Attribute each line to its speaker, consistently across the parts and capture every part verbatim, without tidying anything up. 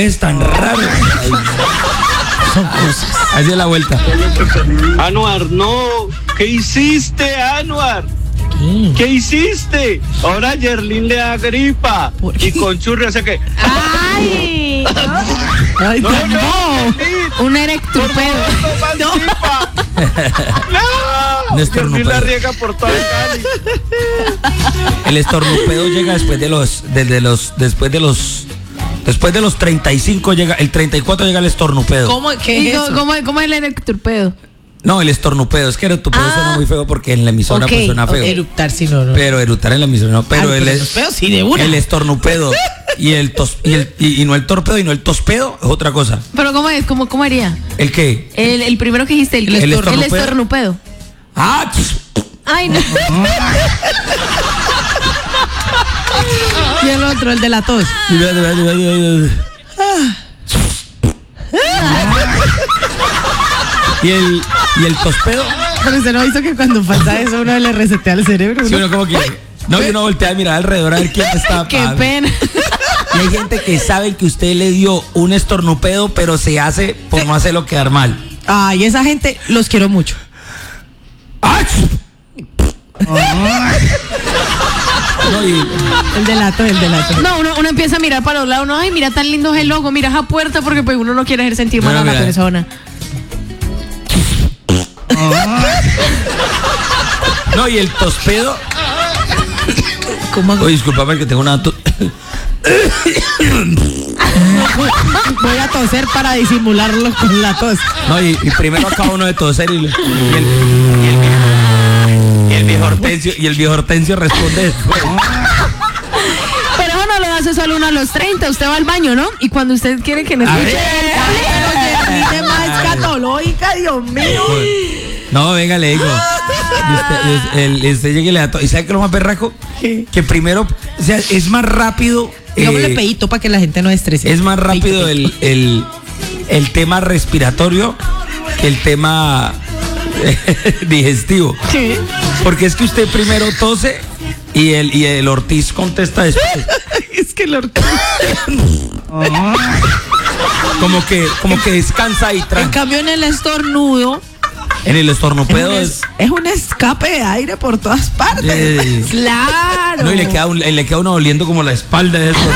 Speaker 1: mensajes tan raros. Ay, son cosas. Así es la vuelta.
Speaker 2: Anuar, no. ¿Qué hiciste, Anuar?
Speaker 3: ¿Qué?
Speaker 2: ¿Qué hiciste? Ahora Yerlin le da gripa. Y con churri hace que...
Speaker 4: ¡Ay!
Speaker 3: Ay,
Speaker 2: No,
Speaker 3: no.
Speaker 2: no, Yerlin,
Speaker 4: Un erecturpedo.
Speaker 2: no participa. No.
Speaker 1: No estornupedo.
Speaker 2: Yerlin la riega por todo Cali.
Speaker 1: El estornupedo llega después de los, desde los, después de los, después de los treinta y cinco llega, el treinta y cuatro llega el estornupedo.
Speaker 3: ¿Cómo? ¿Qué
Speaker 4: ¿Y
Speaker 3: es
Speaker 4: cómo,
Speaker 3: eso?
Speaker 4: cómo, cómo es el erecturpedo?
Speaker 1: No, el estornupedo, es que eructupedo
Speaker 4: Ah.
Speaker 1: suena muy feo porque en la emisora
Speaker 4: Ok,
Speaker 1: pues suena feo.
Speaker 3: Eruptar, si no, no.
Speaker 1: Pero eructar en la emisora no, pero
Speaker 3: Ah,
Speaker 1: el,
Speaker 3: pero
Speaker 1: es-
Speaker 3: los pedos sí, de una.
Speaker 1: el estornupedo y el tos y el y, y no el torpedo y no el tospedo es otra cosa.
Speaker 4: ¿Pero cómo es? ¿Cómo, cómo haría?
Speaker 1: ¿El qué?
Speaker 4: El, el primero que dijiste, el,
Speaker 1: El
Speaker 4: que- el
Speaker 1: estornupedo.
Speaker 4: estornupedo.
Speaker 1: Ah, chis.
Speaker 4: Ay, no.
Speaker 3: Y el otro, el de la tos.
Speaker 1: Y el y el tospedo,
Speaker 3: Pero usted no ha visto que cuando pasa eso uno le resetea el cerebro.
Speaker 1: si
Speaker 3: ¿no?
Speaker 1: uno como que no, y uno voltea a mirar alrededor a ver quién está.
Speaker 4: Qué
Speaker 1: ah,
Speaker 4: pena.
Speaker 1: Y hay gente que sabe que usted le dio un estornupedo, pero se hace por no hacerlo quedar mal.
Speaker 3: Ay, esa gente los quiero mucho.
Speaker 1: ¡Ach! No, y
Speaker 3: El de la tos, el de la tos.
Speaker 4: No, uno, uno empieza a mirar para los lados. No, ay, mira tan lindo es el logo. Mira esa puerta porque pues uno no quiere hacer sentir mal
Speaker 1: Bueno,
Speaker 4: a la
Speaker 1: mira.
Speaker 4: persona.
Speaker 1: no, y el tospedo.
Speaker 3: ¿Cómo hago?
Speaker 1: Oye, discúlpame que tengo una tos.
Speaker 3: Voy a toser para disimularlo con la tos.
Speaker 1: No, y, y primero acaba uno de toser y, le- y el, y el viejo- y el viejo Hortensio y el viejo Hortensio responde después.
Speaker 4: Pero eso no lo hace solo uno a los treinta. Usted va al baño, ¿no? Y cuando usted quiere que le
Speaker 1: A
Speaker 4: escuche
Speaker 1: ver.
Speaker 4: el cable,
Speaker 3: Tiene más escatológica, Dios mío.
Speaker 1: No, venga, le digo. Y usted, el, usted llegue y le da to- ¿Y sabe qué es lo más berraco?
Speaker 3: ¿Qué?
Speaker 1: Que primero, o sea, es más rápido.
Speaker 3: Digámosle
Speaker 1: eh,
Speaker 3: peito para que la gente no estrese.
Speaker 1: Es más rápido
Speaker 3: Peito, peito.
Speaker 1: el, el, el tema respiratorio que el tema digestivo.
Speaker 4: ¿qué?
Speaker 1: Porque es que usted primero tose y el, y el Ortiz contesta después.
Speaker 3: Es que el orto.
Speaker 1: Como que, como que descansa y
Speaker 3: En
Speaker 1: tranca.
Speaker 3: cambio, en el estornudo
Speaker 1: En el
Speaker 3: es
Speaker 1: estornupedo
Speaker 3: un,
Speaker 1: es.
Speaker 3: es, es un escape de aire por todas partes.
Speaker 1: eh,
Speaker 4: Claro.
Speaker 1: no, y le queda, un- le queda uno oliendo como la espalda de eso.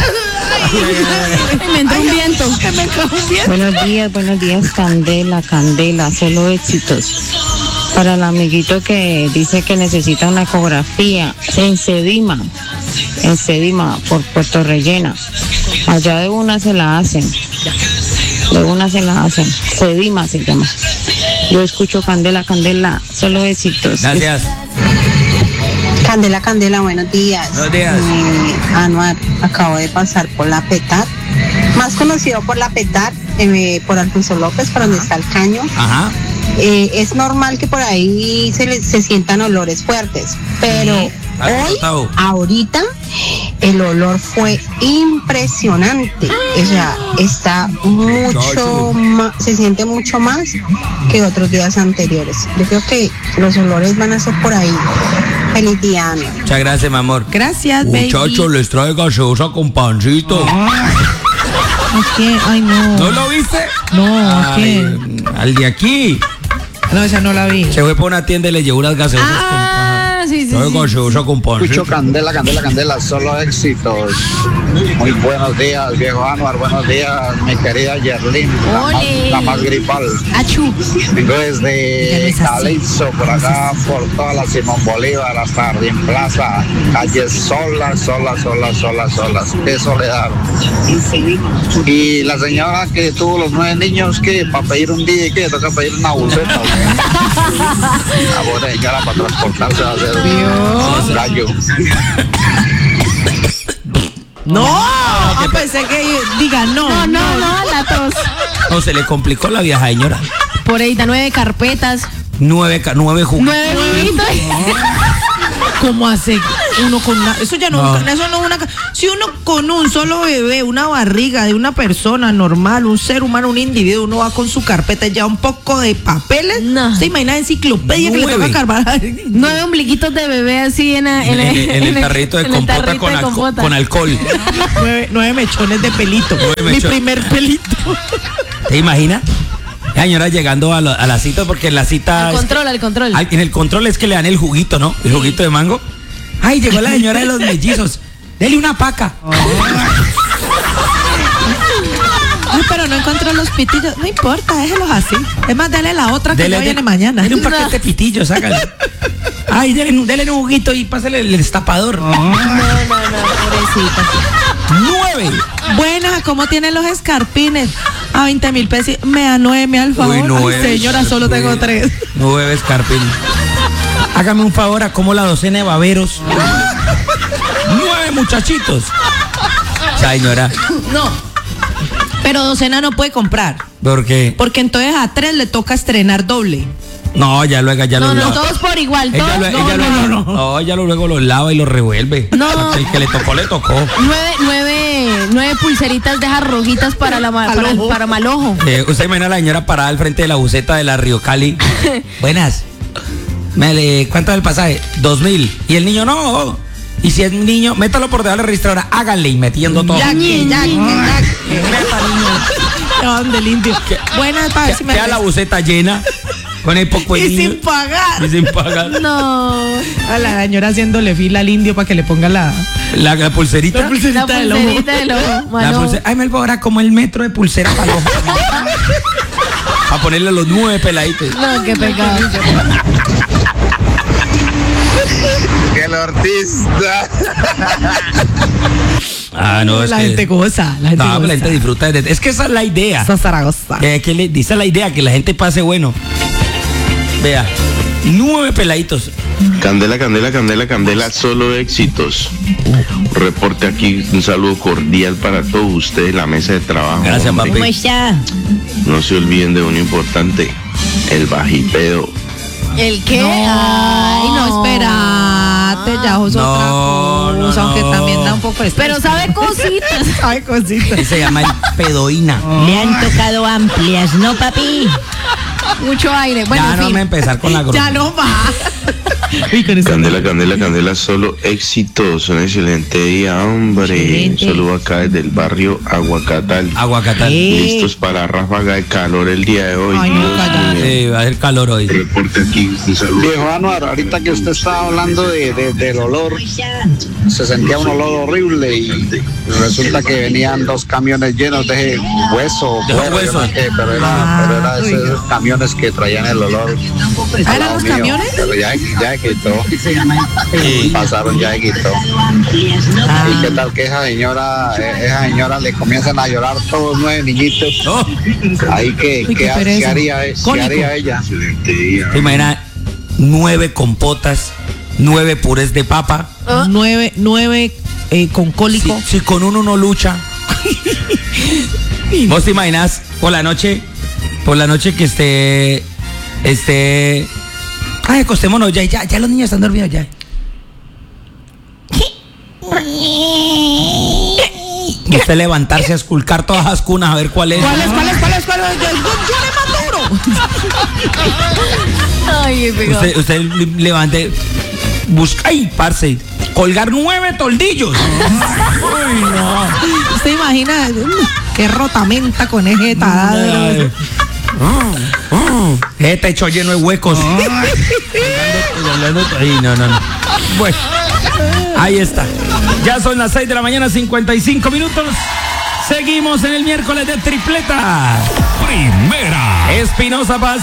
Speaker 4: Me entró un viento.
Speaker 3: Se me cae un viento.
Speaker 5: Buenos días, buenos días, Candela, Candela, solo éxitos. Para el amiguito que dice que necesita una ecografía en Sedima, en Sedima, por Puerto Rellena. Allá de una se la hacen, de una se la hacen. Sedima se llama. Yo escucho Candela, Candela, solo éxitos.
Speaker 1: Gracias.
Speaker 6: Candela, Candela, buenos días.
Speaker 1: Buenos días.
Speaker 6: Eh, Anuar, acabo de pasar por la Petar, más conocido por la Petar, eh, por Alfonso López, por donde está el caño.
Speaker 1: Ajá.
Speaker 6: Eh, es normal que por ahí se, le- se sientan olores fuertes, pero
Speaker 1: ¿Has
Speaker 6: hoy,
Speaker 1: notado?
Speaker 6: ahorita, el olor fue impresionante. O sea, está mucho más, se siente mucho más que otros días anteriores. Yo creo que los olores van a ser por ahí. Feliz día, Ana.
Speaker 1: Muchas gracias, mi amor.
Speaker 3: Gracias, baby.
Speaker 1: Muchachos, les trae gaseosa con pancito.
Speaker 3: ¿A qué? Ay, no.
Speaker 1: ¿No lo viste?
Speaker 3: No, ¿a
Speaker 1: Ay,
Speaker 3: qué?
Speaker 1: al de aquí.
Speaker 3: No, esa no la vi.
Speaker 1: Se fue por una tienda y le llevó unas gaseosas
Speaker 4: Ah, sí, sí,
Speaker 1: con pancito.
Speaker 4: sí.
Speaker 1: Gaseosa con pancito.
Speaker 7: Escucho Candela, Candela, Candela, solo éxitos. Muy buenos días, viejo Anuar, buenos días, mi querida Yerlin, la más,
Speaker 4: Ole.
Speaker 7: la más gripal.
Speaker 4: Achú.
Speaker 7: Vengo
Speaker 3: Ya no
Speaker 7: desde
Speaker 3: es así.
Speaker 7: Calipso, por acá, por toda la Simón Bolívar, hasta Jardín Plaza, calles solas, solas, solas, solas, solas. Qué soledad. Y la señora que tuvo los nueve niños, que para pedir un día, que toca pedir una buceta. La buena señora para transportarse va a hacer un gallo.
Speaker 3: No, ah, pensé que diga no.
Speaker 4: No, no, no, la tos.
Speaker 1: No, se le complicó la vieja señora.
Speaker 4: Por ahí da nueve carpetas,
Speaker 1: Nueve, ca- nueve jugos.
Speaker 4: nueve huevitos.
Speaker 3: ¿Cómo hace uno con una? Eso ya no,
Speaker 1: No.
Speaker 3: eso no es una. Si uno con un solo bebé, una barriga de una persona normal, un ser humano, un individuo, uno va con su carpeta ya un poco de papeles.
Speaker 4: No.
Speaker 3: ¿Se imagina enciclopedia que le
Speaker 1: Nueve.
Speaker 3: toca cargar?
Speaker 4: Nueve ombliguitos de bebé así en, en,
Speaker 1: En, el- en el tarrito de
Speaker 4: en el
Speaker 1: compota,
Speaker 4: tarrito
Speaker 1: con,
Speaker 4: de
Speaker 1: alco-
Speaker 4: compota.
Speaker 1: con alcohol.
Speaker 3: nueve, nueve mechones de pelito.
Speaker 1: Nueve
Speaker 3: Mi
Speaker 1: mechones.
Speaker 3: primer pelito.
Speaker 1: ¿Te imaginas? La señora llegando a, lo- a la cita, porque en la cita...
Speaker 4: Al
Speaker 1: es
Speaker 4: control,
Speaker 1: que-
Speaker 4: al control.
Speaker 1: Ay, en el control es que le dan el juguito, ¿no? El juguito de mango. Ay, llegó la señora de los mellizos. Dele una paca.
Speaker 3: Ay, pero no encontró los pitillos. No importa, déjelos así. Es más, dale la otra que
Speaker 1: Dele-
Speaker 3: ya viene
Speaker 1: de-
Speaker 3: mañana.
Speaker 1: Dele un paquete de pitillos, sácale. Ay, dele, un- dele un juguito y pásale el destapador.
Speaker 4: No, no, no, pobrecita.
Speaker 1: ¡Nueve!
Speaker 3: Buenas, ¿cómo tienen los escarpines? A veinte mil pesos. Me da nueve, me al favor.
Speaker 1: Uy,
Speaker 3: Ay,
Speaker 1: nueve.
Speaker 3: señora, solo tengo
Speaker 1: Nueve.
Speaker 3: tres.
Speaker 1: Nueve escarpín. Hágame un favor, a como la docena de baberos. Nueve muchachitos. Señora,
Speaker 3: No. Pero docena no puede comprar.
Speaker 1: ¿por qué?
Speaker 3: Porque entonces a tres le toca estrenar doble.
Speaker 1: No, ya luego ya
Speaker 4: No,
Speaker 1: lo
Speaker 4: no,
Speaker 1: lava.
Speaker 4: todos por igual.
Speaker 1: Ella,
Speaker 4: Todos,
Speaker 1: lo-
Speaker 4: no,
Speaker 1: ella
Speaker 4: no,
Speaker 1: luego,
Speaker 4: no, no.
Speaker 1: no, ella lo- luego los lava y los revuelve.
Speaker 4: No.
Speaker 1: El que le tocó, le tocó.
Speaker 4: Nueve, nueve, nueve pulseritas de esas rojitas para, la, ma- para,
Speaker 3: Malojo.
Speaker 4: para mal ojo.
Speaker 1: Eh, usted imagina a la señora parada al frente de la buceta de la Río Cali. Buenas. Me le- ¿Cuánto es el pasaje? Dos mil. Y el niño no. Y si es niño, métalo por debajo de la registradora. Háganle y metiendo todo.
Speaker 3: Ya, que, ya, que, ya. que. Ya van del indio. Buenas, para ver si me
Speaker 1: Queda la buceta llena. Con el poco de
Speaker 3: Y
Speaker 1: niño.
Speaker 3: sin pagar.
Speaker 1: Y sin pagar.
Speaker 4: No.
Speaker 3: A la señora haciéndole fila al indio para que le ponga la,
Speaker 1: La, la pulserita.
Speaker 3: la pulserita
Speaker 4: La
Speaker 3: del ojo.
Speaker 4: pulserita del ojo.
Speaker 1: La
Speaker 4: mal ojo.
Speaker 1: pulsera. Ay, me ahora como el metro de pulsera para los a ponerle los nueve peladitos.
Speaker 4: No, qué pecado.
Speaker 7: El artista.
Speaker 1: Ah, no, es
Speaker 3: la
Speaker 1: que.
Speaker 3: gente goza. La gente
Speaker 1: No,
Speaker 3: goza.
Speaker 1: la gente disfruta. de- Es que esa es la idea.
Speaker 3: Esa Zaragoza.
Speaker 1: Eh, que le dice la idea, que la gente pase bueno. Vea, nueve peladitos.
Speaker 8: Candela, candela, candela, candela, solo éxitos. Reporte aquí, un saludo cordial para todos ustedes, la mesa de trabajo.
Speaker 1: Gracias,
Speaker 8: hombre.
Speaker 1: papi.
Speaker 3: está?
Speaker 8: No se olviden de uno importante, el bajipeo.
Speaker 4: ¿El qué?
Speaker 3: Ay, no, espérate, ya es
Speaker 1: No,
Speaker 3: otra
Speaker 1: no,
Speaker 3: cosa, aunque
Speaker 1: no.
Speaker 3: también da un poco de estrés.
Speaker 4: Pero sabe cositas.
Speaker 3: Ay, cositas.
Speaker 1: Que se llama el pedoína.
Speaker 3: Le han tocado amplias, ¿no, papi?
Speaker 4: Mucho aire. Bueno,
Speaker 1: Ya
Speaker 4: en
Speaker 1: no
Speaker 4: fin.
Speaker 1: me empezar con la
Speaker 3: Ya
Speaker 1: grosería.
Speaker 3: no va. Uy, con esa-
Speaker 8: Candela, candela, candela, solo éxitos. Un excelente día, hombre.
Speaker 3: Excelente.
Speaker 8: Un saludo acá desde el barrio Aguacatal.
Speaker 1: Aguacatal.
Speaker 8: Listos para la ráfaga de calor el día de hoy.
Speaker 3: Ay, no,
Speaker 8: Dios
Speaker 3: cállate.
Speaker 8: mío.
Speaker 1: Sí, va a hacer calor hoy.
Speaker 8: Reporte aquí, un saludo.
Speaker 2: Viejo Anuar, ahorita que usted estaba hablando de, de- del olor, se sentía un olor horrible y resulta que venían dos camiones llenos de hueso,
Speaker 1: De
Speaker 2: cuero, yo
Speaker 1: hueso.
Speaker 2: no sé qué, pero era, pero era de esos camiones que traían el olor.
Speaker 3: ¿Ah, eran los camiones?
Speaker 2: Pero ya, ya se quitó. Pasaron, ya se quitó.
Speaker 3: Ah.
Speaker 2: ¿Y qué tal que esa señora, eh, esa señora le comienzan a llorar todos nueve niñitos?
Speaker 1: Oh,
Speaker 2: Ahí que,
Speaker 3: Uy, qué
Speaker 2: ¿qué, ha-
Speaker 3: pereza.
Speaker 2: qué haría, qué
Speaker 3: Cólico.
Speaker 2: haría ella?
Speaker 8: Excelente día.
Speaker 1: ¿te imaginas? Nueve compotas, nueve purés de papa.
Speaker 3: Nueve, nueve eh, con
Speaker 1: Si,
Speaker 3: cólico.
Speaker 1: si con uno no lucha. ¿Vos te imaginas por la noche? Por la noche que esté. Esté. Ay, acostémonos, ya, ya, ya los niños están dormidos ya. Y usted levantarse a esculcar todas las cunas a ver cuál es.
Speaker 3: ¿Cuáles, cuáles, cuáles, cuáles? Yo, yo, yo le más duro.
Speaker 4: Ay, qué pecado.
Speaker 1: Usted, usted le- levante, busca y parce, colgar nueve toldillos. Uy, no.
Speaker 3: ¿Usted imagina? mm, Qué rotamenta con ese taladro.
Speaker 1: Ay. Oh, oh. Ese techo lleno de huecos. Ay, no, no, no. Bueno, ahí está. Ya son las seis de la mañana, cincuenta y cinco minutos. Seguimos en el miércoles de tripleta.
Speaker 9: Primera.
Speaker 1: Espinosa Paz.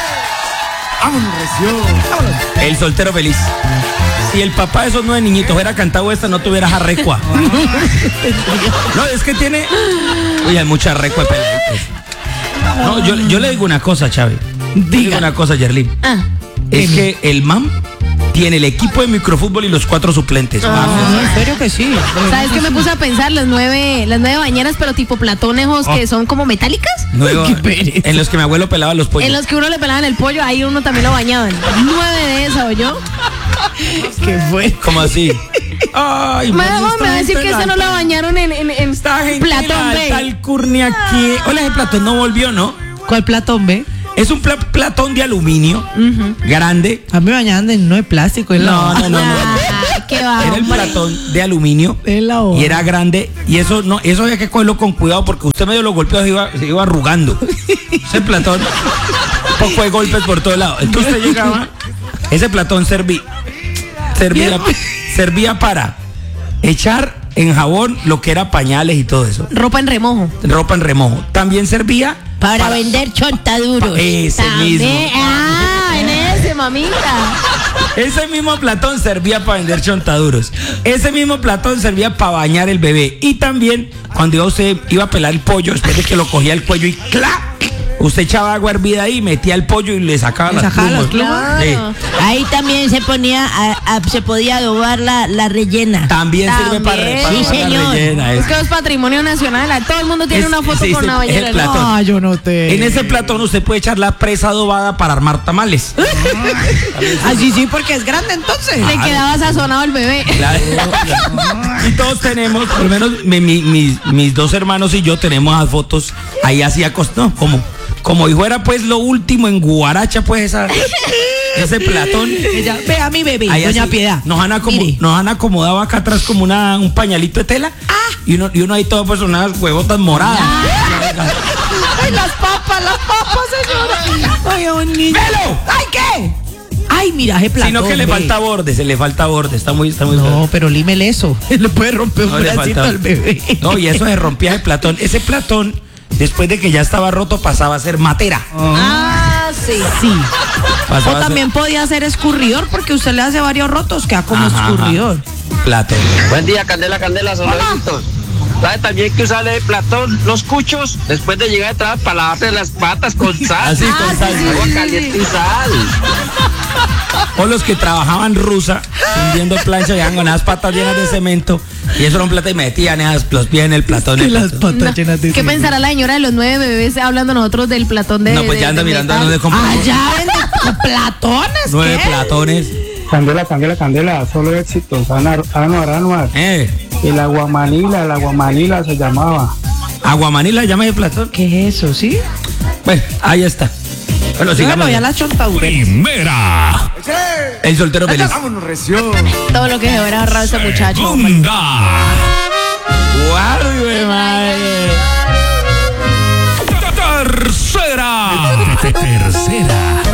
Speaker 1: El soltero feliz. Si el papá de esos nueve niñitos hubiera cantado esta, no tuvieras arrecua. No, es que tiene. Uy, hay mucha arrecua de peladitos. No, yo, yo le digo una cosa, Chávez. Digo una cosa, Yerlin.
Speaker 4: Ah,
Speaker 1: Es que el man tiene el equipo de microfútbol y los cuatro suplentes.
Speaker 3: Ah, en serio que sí.
Speaker 4: ¿Sabes qué me puse a pensar? Las nueve, las nueve bañeras, pero tipo platonejos
Speaker 1: Oh.
Speaker 4: que son como metálicas.
Speaker 1: Nuevo- en los que mi abuelo pelaba los pollos.
Speaker 4: En los que uno le pelaban el pollo, ahí uno también lo bañaban. Nueve de esas, ¿o yo?
Speaker 3: ¿Qué fue?
Speaker 1: ¿Cómo así? Ay,
Speaker 4: Me,
Speaker 1: pues,
Speaker 4: me
Speaker 1: esta
Speaker 4: va a decir
Speaker 1: gente
Speaker 4: que esa no la bañaron en, en, en Platón B.
Speaker 1: Tal Curnia aquí. Hola, ese Platón no volvió, ¿no?
Speaker 3: ¿Cuál Platón ve?
Speaker 1: Es un pla- Platón de aluminio, grande.
Speaker 3: A mí me bañaban de no de plástico. Es
Speaker 1: No,
Speaker 3: la...
Speaker 1: no, no, no.
Speaker 4: Ah, qué va,
Speaker 1: Era el
Speaker 4: hombre.
Speaker 1: Platón de aluminio
Speaker 3: Es la hoja.
Speaker 1: y era grande y eso no, eso había que cogerlo con cuidado porque usted medio los golpeos se iba, se iba arrugando. Ese Platón, un poco de golpes por todos lados. Entonces usted llegaba, ese Platón serví, servía, servía para echar en jabón lo que era pañales y todo eso,
Speaker 4: Ropa en remojo.
Speaker 1: ropa en remojo. También servía
Speaker 3: Para, vender chontaduros.
Speaker 1: ese
Speaker 4: También.
Speaker 1: mismo.
Speaker 4: Ah, en ese, mamita.
Speaker 1: Ese mismo Platón servía para vender chontaduros. Ese mismo Platón servía para bañar el bebé. Y también cuando iba usted iba a pelar el pollo, después de que lo cogía el cuello y ¡clac! Usted echaba agua hervida ahí, metía el pollo y le sacaba,
Speaker 3: ¿Le
Speaker 1: las,
Speaker 3: sacaba
Speaker 1: plumas.
Speaker 3: las plumas?
Speaker 1: Sí.
Speaker 4: Claro.
Speaker 3: Ahí también se ponía, a- a- se podía adobar la, la rellena.
Speaker 1: También, sirve para,
Speaker 4: También.
Speaker 1: para
Speaker 3: Sí,
Speaker 1: adobar la
Speaker 3: señor.
Speaker 1: rellena,
Speaker 4: Es
Speaker 1: es-
Speaker 4: que es patrimonio nacional. Todo el mundo tiene
Speaker 1: Es-
Speaker 4: una foto
Speaker 1: sí,
Speaker 4: con
Speaker 1: sí,
Speaker 4: una
Speaker 1: es el
Speaker 4: bañera.
Speaker 1: Platón.
Speaker 3: Ah, yo no te.
Speaker 1: En ese Platón usted puede echar la presa adobada para armar tamales.
Speaker 3: Así sí, porque es grande entonces.
Speaker 4: Le quedaba sazonado el bebé.
Speaker 1: Claro. Y todos tenemos, por lo menos mi- mi- mis, mis dos hermanos y yo tenemos las fotos ahí así acostados, como, como si fuera pues lo último en Guaracha, pues esa, ese Platón.
Speaker 3: Ella, ve a mi bebé,
Speaker 1: Ahí
Speaker 3: doña
Speaker 1: así,
Speaker 3: Piedad.
Speaker 1: Nos han, acomo-
Speaker 3: Mire.
Speaker 1: nos han acomodado acá atrás como una, un pañalito de tela. Y uno, y uno ahí todo pues unas huevotas moradas.
Speaker 3: Ay, las papas, las papas, señora. Ay, un niño.
Speaker 1: ¡Velo!
Speaker 3: Ay, ¿qué? Ay, mira, ese Platón.
Speaker 1: Sino que le
Speaker 3: ve.
Speaker 1: falta borde, se le falta borde. Está muy, está muy
Speaker 3: No, pero límele eso. Le puede romper un
Speaker 1: No, le
Speaker 3: pedacito
Speaker 1: falta-
Speaker 3: al bebé.
Speaker 1: No, y eso se rompía de Platón. Ese Platón, después de que ya estaba roto, pasaba a ser matera.
Speaker 4: Ah, sí.
Speaker 3: Sí.
Speaker 1: Pasaba
Speaker 3: O
Speaker 1: a ser-
Speaker 3: también podía ser escurridor porque usted le hace varios rotos, queda como
Speaker 1: Ajá, ajá.
Speaker 3: escurridor.
Speaker 1: Platón.
Speaker 7: Buen día, Candela, Candela, son éxitos. ¿Sabe también que usarle Platón los cuchos después de llegar a trabajar para lavarte las patas con sal?
Speaker 1: Así, con sal.
Speaker 7: Agua caliente y sal.
Speaker 1: O los que trabajaban rusa, hundiendo plancha, llegaban con las patas llenas de cemento. Y eso era un plata y metían esas- los pies en el Platón.
Speaker 3: Y
Speaker 1: el
Speaker 3: las
Speaker 1: Platón.
Speaker 3: patas llenas de
Speaker 4: ¿Qué
Speaker 3: cemento.
Speaker 4: pensará la señora de los nueve bebés hablando nosotros del Platón de
Speaker 1: No, pues ya
Speaker 4: de-
Speaker 1: anda
Speaker 4: de
Speaker 1: mirando
Speaker 4: metal?
Speaker 1: dónde comprar.
Speaker 3: Ah, ya vende platones.
Speaker 1: Nueve
Speaker 3: ¿qué?
Speaker 1: Platones.
Speaker 10: Candela, candela, candela, solo éxitos. Anuar, Anuar, Anuar.
Speaker 1: Eh.
Speaker 10: El aguamanila, el aguamanila se llamaba.
Speaker 1: Aguamanila, llama de Platón.
Speaker 3: ¿Qué es eso, sí?
Speaker 1: Bueno, ahí está. Bueno, sigamos.
Speaker 3: Bueno, ya las chontaduras.
Speaker 9: Primera.
Speaker 1: El soltero feliz.
Speaker 4: Todo lo que se hubiera ahorrado ese muchacho.
Speaker 9: Segunda.
Speaker 1: ¡Guau, güey, madre!
Speaker 9: Tercera. Tercera.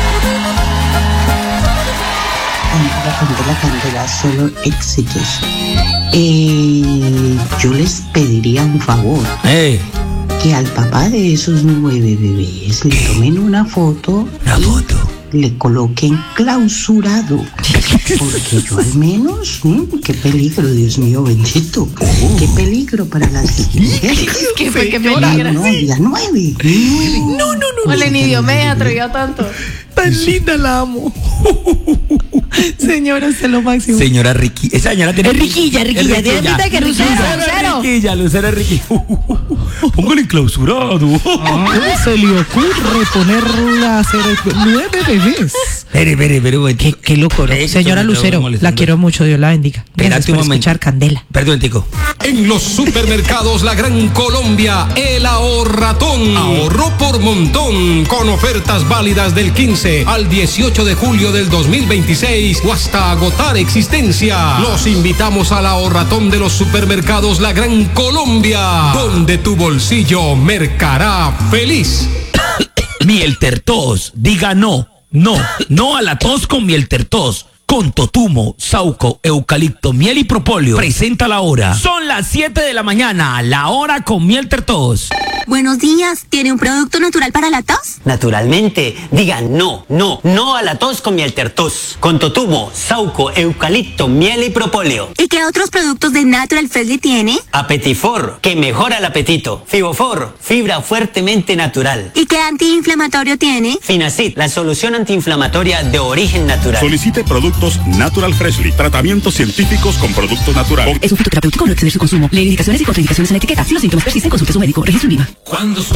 Speaker 11: Candela, candela, candela, solo éxitos. Eh, yo les pediría un favor,
Speaker 1: Eh,
Speaker 11: que al papá de esos nueve bebés le tomen una foto,
Speaker 1: una foto.
Speaker 11: le coloquen clausurado. Porque yo al menos, ¿m? qué peligro, Dios mío bendito. Qué peligro para las mujeres.
Speaker 4: ¿Qué fue? ¿Qué
Speaker 11: No,
Speaker 4: peligra?
Speaker 11: no, ya nueve.
Speaker 3: No, no, no.
Speaker 4: Ole, ni Dios me atrevió tanto.
Speaker 3: Tan linda, la amo. Señora, usted es lo máximo.
Speaker 1: Señora Ricky. Esa señora tiene.
Speaker 3: Es riquilla, riquilla. Tiene pinta que
Speaker 4: Lucero,
Speaker 3: riquilla.
Speaker 4: Lucero.
Speaker 1: Riquilla, Lucero es Ricky. Póngale clausurado.
Speaker 3: ¿Cómo se le ocurre ponerla a hacer nueve bebés?
Speaker 1: Espere, espere, espere, güey.
Speaker 3: Qué, qué loco, ¿no?
Speaker 1: Eh,
Speaker 3: Señora
Speaker 1: que me
Speaker 3: Lucero,
Speaker 1: estaba molestando.
Speaker 3: la quiero mucho, Dios la bendiga. Gracias
Speaker 1: Espérate un
Speaker 3: por
Speaker 1: momento.
Speaker 3: escuchar Candela.
Speaker 1: Perdón, tico.
Speaker 12: En los supermercados La Gran Colombia, el ahorratón. Ahorró por montón con ofertas válidas del quince al dieciocho de julio del dos mil veintiséis o hasta agotar existencia. Los invitamos al ahorratón de los supermercados La Gran Colombia, donde tu bolsillo mercará feliz.
Speaker 1: Miel Tertos. Diga no. No. No a la tos con Miel Tertos. Con totumo, sauco, eucalipto, miel y propóleo. Presenta la hora. Son las siete de la mañana. La hora con Miel Tertos.
Speaker 13: Buenos días, ¿tiene un producto natural para la tos?
Speaker 14: Naturalmente, diga no, no, no a la tos con miel tertos. Con totumo, sauco, eucalipto, miel y propóleo.
Speaker 13: ¿Y qué otros productos de Natural Freshly tiene?
Speaker 14: Apetifor, que mejora el apetito. Fibofor, fibra fuertemente natural.
Speaker 13: ¿Y qué antiinflamatorio tiene?
Speaker 14: Finacid, la solución antiinflamatoria de origen natural.
Speaker 15: Solicite productos Natural Freshly, tratamientos científicos con productos naturales.
Speaker 16: Es un fitoterapéutico, no exceder su consumo. Lee indicaciones y contraindicaciones en la etiqueta. Si los síntomas persisten, consulte a su médico. Registro INVIMA.
Speaker 17: Cuando